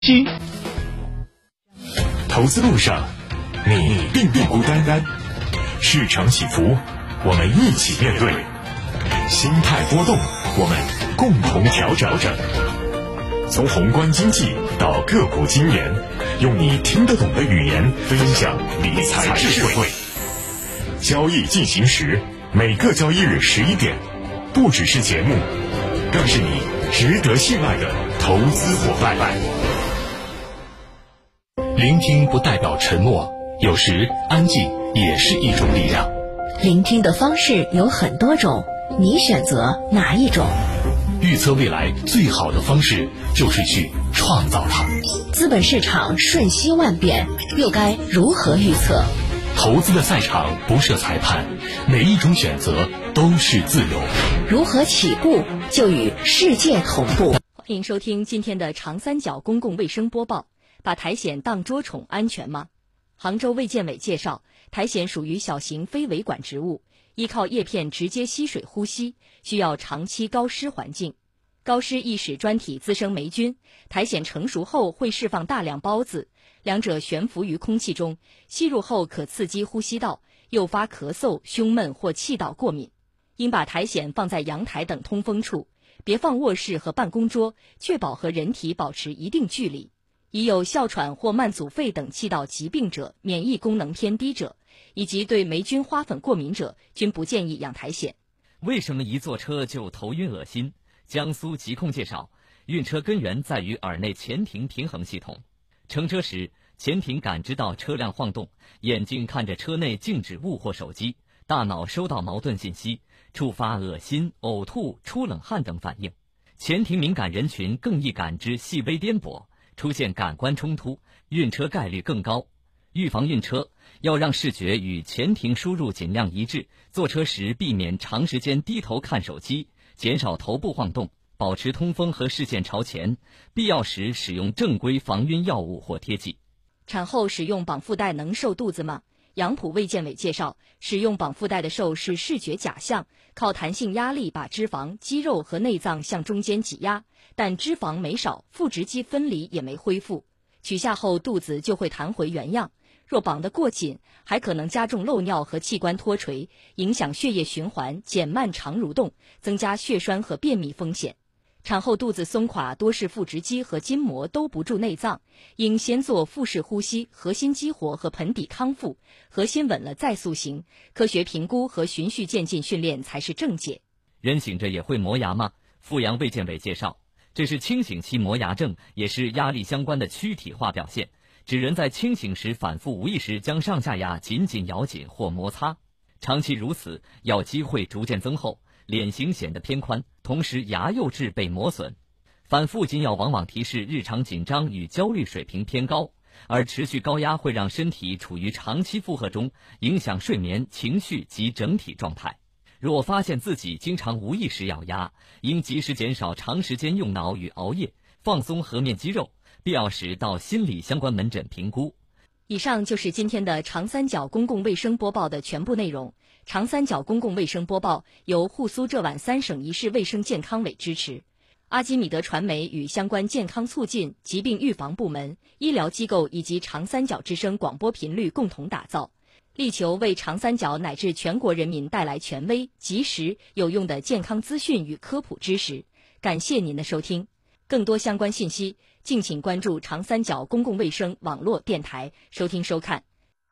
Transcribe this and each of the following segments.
七， 投资路上，你并不孤单。市场起伏，我们一起面对；心态波动，我们共同调整。从宏观经济到个股经研，用你听得懂的语言分享理财智慧。交易进行时，每个交易日11点，不只是节目，更是你值得信赖的投资伙伴。 聆听不代表沉默，有时安静也是一种力量。 聆听的方式有很多种，你选择哪一种？ 预测未来最好的方式就是去创造它。 资本市场瞬息万变，又该如何预测？ 投资的赛场不设裁判，每一种选择都是自由。 如何起步就与世界同步？ 欢迎收听今天的长三角公共卫生播报。把苔藓当捉宠安全吗？杭州卫健委介绍，苔藓属于小型非维管植物，依靠叶片直接吸水呼吸，需要长期高湿环境。高湿易使专体滋生霉菌，苔藓成熟后会释放大量孢子，两者悬浮于空气中，吸入后可刺激呼吸道，诱发咳嗽、胸闷或气道过敏。应把苔藓放在阳台等通风处，别放卧室和办公桌，确保和人体保持一定距离。已有哮喘或慢阻肺等气道疾病者、免疫功能偏低者，以及对霉菌花粉过敏者，均不建议养苔藓。 为什么一坐车就头晕恶心？江苏疾控介绍，晕车根源在于耳内前庭平衡系统。乘车时，前庭感知到车辆晃动，眼睛看着车内静止物或手机，大脑收到矛盾信息，触发恶心、呕吐、出冷汗等反应。前庭敏感人群更易感知细微颠簸，出现感官冲突，晕车概率更高。预防晕车，要让视觉与前庭输入尽量一致，坐车时避免长时间低头看手机，减少头部晃动，保持通风和视线朝前，必要时使用正规防晕药物或贴剂。 产后使用绑腹带能瘦肚子吗？杨浦卫健委介绍，使用绑腹带的瘦是视觉假象，靠弹性压力把脂肪、肌肉和内脏向中间挤压，但脂肪没少，腹直肌分离也没恢复，取下后肚子就会弹回原样。若绑得过紧，还可能加重漏尿和器官脱垂，影响血液循环，减慢肠蠕动，增加血栓和便秘风险。产后肚子松垮多是腹直肌和筋膜都不住内脏，应先做腹式呼吸、核心激活和盆底康复，核心稳了再塑形，科学评估和循序渐进训练才是正解。 人醒着也会磨牙吗？阜阳卫健委介绍，这是清醒期磨牙症，也是压力相关的躯体化表现，指人在清醒时反复无意识将上下牙紧紧咬紧或摩擦，长期如此，咬肌会逐渐增厚，脸型显得偏宽，同时牙釉质被磨损。反复紧咬往往提示日常紧张与焦虑水平偏高，而持续高压会让身体处于长期负荷中，影响睡眠、情绪及整体状态。若发现自己经常无意识咬牙，应及时减少长时间用脑与熬夜，放松颌面肌肉，必要时到心理相关门诊评估。 以上就是今天的长三角公共卫生播报的全部内容。长三角公共卫生播报由沪苏浙皖3省1市卫生健康委支持，阿基米德传媒与相关健康促进、疾病预防部门、医疗机构以及长三角之声广播频率共同打造，力求为长三角乃至全国人民带来权威、及时、有用的健康资讯与科普知识。感谢您的收听，更多相关信息，敬请关注长三角公共卫生网络电台收听收看。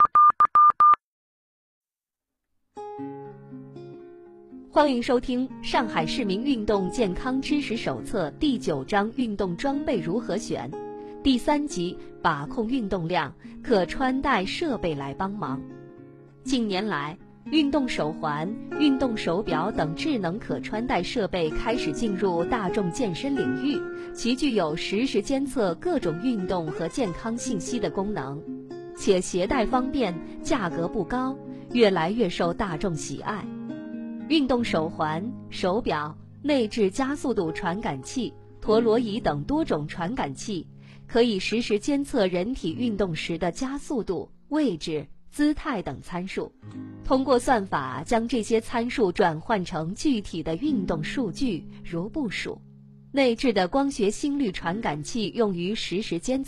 欢迎收听《上海市民运动健康知识手册》第9章运动装备如何选，第3集把控运动量，可穿戴设备来帮忙。近年来，运动手环、运动手表等智能可穿戴设备开始进入大众健身领域，其具有实时监测各种运动和健康信息的功能，且携带方便，价格不高，越来越受大众喜爱。运动手环、手表内置加速度传感器、陀螺仪等多种传感器，可以实时监测人体运动时的加速度、位置、姿态等参数，通过算法将这些参数转换成具体的运动数据，如步数。 内置的光学心率传感器用于实时监测